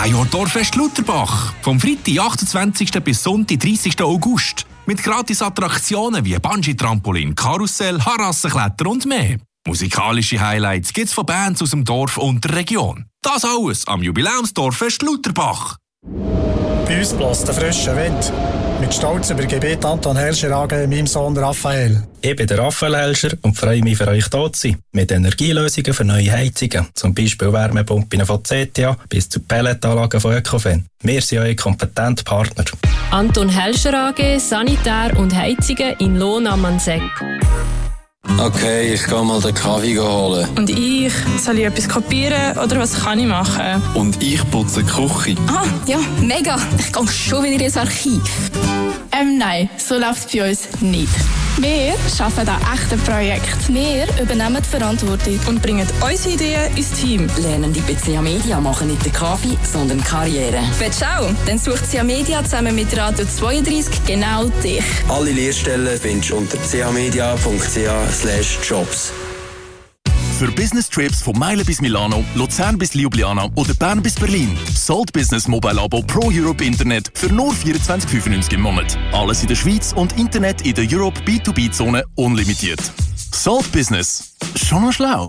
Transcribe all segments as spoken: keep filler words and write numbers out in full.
zehn Jahre Dorffest Lutherbach. Vom Freitag, achtundzwanzigsten bis Sonntag, dreißigsten August. Mit gratis Attraktionen wie Bungee-Trampolin, Karussell, Harassenkletter und mehr. Musikalische Highlights gibt's von Bands aus dem Dorf und der Region. Das alles am Jubiläumsdorffest Lutherbach. Bei uns bläst der frische Wind. Mit Stolz übergebe ich Anton Helscher A G meinem Sohn Raphael. Ich bin der Raphael Helscher und freue mich, für euch da zu sein. Mit Energielösungen für neue Heizungen, zum Beispiel Wärmepumpen von C T A bis zu Pelletanlagen von Ecofin. Wir sind eure kompetenten Partner. Anton Helscher A G, Sanitär und Heizungen in Lohn am Mansegg. Okay, ich gehe mal den Kaffee holen. Und ich? Soll ich etwas kopieren oder was kann ich machen? Und ich putze die Küche. Ah, ja, mega. Ich gehe schon wieder ins Archiv. Ähm, nein, so läuft es bei uns nicht. Wir arbeiten an echten Projekten. Wir übernehmen die Verantwortung und bringen unsere Ideen ins Team. Lernen die bei C A Media machen nicht den Kaffee, sondern Karriere. Willst du auch? Dann sucht C A Media zusammen mit Radio zweiunddreißig genau dich. Alle Lehrstellen findest du unter c a media punkt c a slash jobs. Für Business-Trips von Meilen bis Milano, Luzern bis Ljubljana oder Bern bis Berlin. Salt Business Mobile Abo Pro Europe Internet für nur vierundzwanzig fünfundneunzig im Monat. Alles in der Schweiz und Internet in der Europe B zwei B-Zone unlimitiert. Salt Business. Schon noch schlau.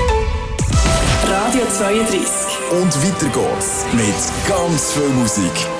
Radio zweiunddreißig. Und weiter geht's mit ganz viel Musik.